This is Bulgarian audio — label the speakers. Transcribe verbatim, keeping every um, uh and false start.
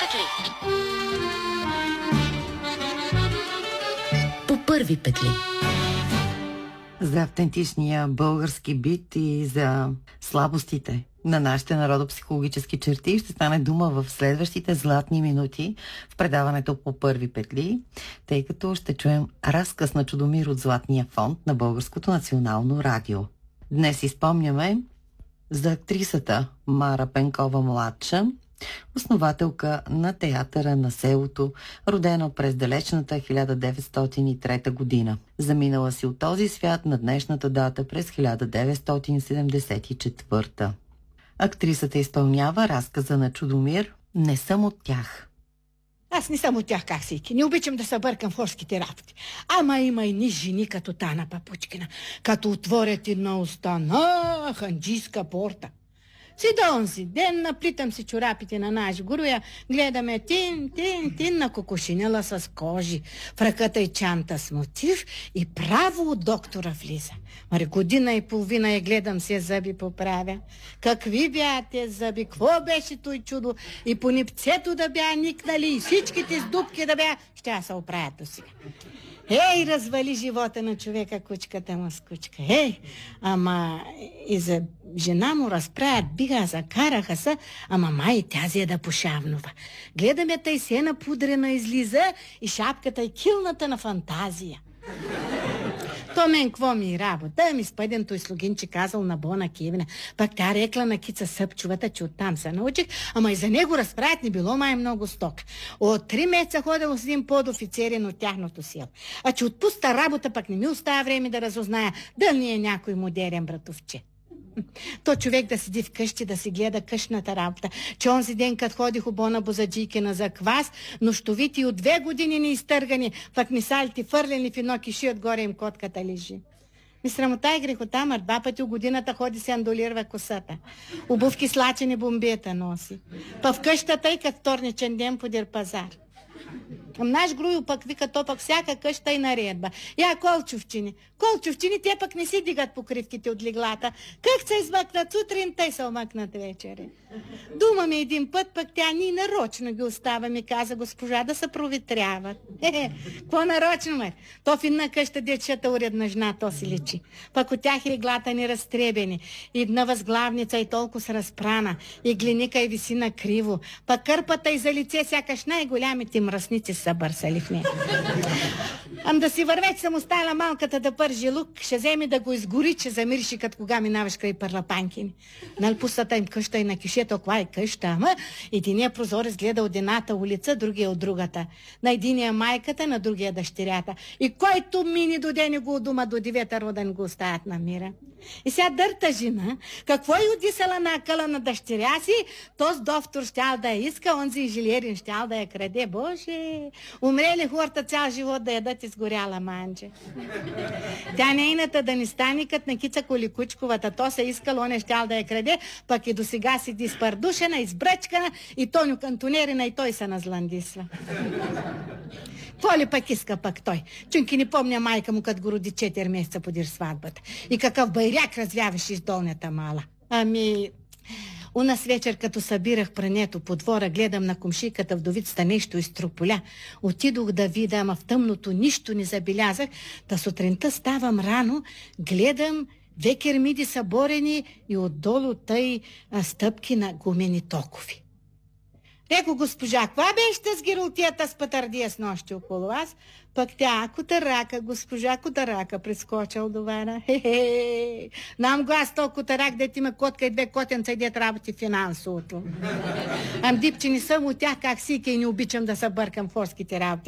Speaker 1: петли.
Speaker 2: По първи петли.
Speaker 3: За автентичния български бит и за слабостите на нашите народопсихологически черти ще стане дума в следващите златни минути в предаването по първи петли, тъй като ще чуем разказ на Чудомир от Златния фонд на Българското национално радио. Днес изпомняме за актрисата Мара Пенкова-младша, основателка на театъра на селото, родена през далечната хиляда деветстотин и трета година. Заминала си от този свят на днешната дата през хиляда деветстотин седемдесет и четвърта. Актрисата изпълнява разказа на Чудомир "Не съм от тях".
Speaker 4: Аз не съм от тях, как всеки. Не обичам да се бъркам в хорските работи. Ама има и ни жени като Тана Папучкина. Като отворят една уста на ханджийска порта. Си до онзи ден наплитам си чорапите на наш груя, гледаме тин, тин, тин на кокошинела с кожи. В ръката и чанта с мотив и право от доктора влиза. Мари година и половина я гледам, се зъби поправя. Какви бяха те зъби, какво беше той чудо, и по нипцето да бя никнали, и всичките с дупки да бя, ще я се оправят до сега. Ей, развали живота на човека кучката му с кучка. Ей, ама и за жена му разправят, биха, закараха се, ама май тя е да пошавнува. Гледаме тъй се напудрена излиза и шапката е килната на фантазия. То мен какво ми е работа? Ми спъден той слугинче казал на Бона Кевина. Пак тя рекла на Кица Съпчувата, че оттам се научих, ама и за него разправят не било май много сток. От три месеца ходил с един подофицерин от тяхното село. А че отпуста работа, пак не ми остава време да разузная дали не е някой модерен братовче. То човек да седи вкъщи, да си гледа къщната работа. Че онзи ден, като ходих у Бона Бозаджийкина за квас, нощовити от две години не изтъргани, пък мисалите фърлени в едно киши, отгоре им котката лежи. Ми срамота и грехота, мър два пъти у годината ходи се андолирва косата. Обувки слачени бомбията носи. Па в къщата и като вторничен ден подир пазар. Към наш грую пък вика, то пък всяка къща и наредба. Я колчовчини. Колчовчини, те пък не си дигат покривките от леглата. Как се измъкнат сутрин, те се омъкнат вечери. Дума ми един път, пък тя ни нарочно ги остава, ми каза госпожа, да се проветряват. Е, какво нарочно, мер? То в една къща дечета уредна жена, то си личи. Пък от тях леглата ни разтребени. И една възглавница и толкова с разпрана. И глиника и виси на криво. Пък кърпата и за лице сякаш най-голямите мръсници са бърсали в нея. Ам да си вървеч съм оставила малката да пържи лук, ще вземе да го изгори, че замириши като кога минаваш край парлапанкини. Нали пустата им къща и на кишето, каква е къща, ама единия прозорец гледа от едната улица, другия от другата. На единия майката, на другия дъщерята. И който мини до ден го от дома до девета роден го оставят на мира. И сега дърта жена, какво и одисала на акъла на дъщеря си, то с доктор щял да я иска, онзи инженерин щял да я краде. Боже, умрели хората цял живот да ядат изгоряла манче. Тя нейната да не стане кът на Кица Коликучковата, то се искало, он е щял да я краде, пък и до сега си изпардушена, избръчкана и Тоню кантонерина и той се назландисва. Какво ли пък иска пък той? Чунки не помня майка му, като го роди четири месеца подир сватбата. И какъв байряк развяваше из долнята мала. Ами... Унас вечер, като събирах прането по двора, гледам на комшиката вдовицата нещо из трополя. Отидох да видя, ама в тъмното нищо не забелязах. Та сутринта ставам рано, гледам векермиди съборени и отдолу тъй а, стъпки на гумени токови. Реко госпожа, каква беше с гирултията с патардия с нощи около вас? Пък тя, котарака, госпожа котарака, прескочил до вана. Хе-хе, нам го аз то котарак, дет има котка и две котенца и дет работи финансовото. Ам дипче не съм от тях, как сики и не обичам да се бъркам в хорските работи.